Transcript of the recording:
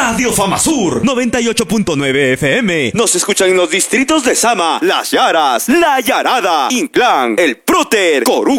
Radio Fama Sur 98.9 FM. Nos escuchan en los distritos de Sama, Las Yaras, La Yarada, Inclán, El Próter, Coruca.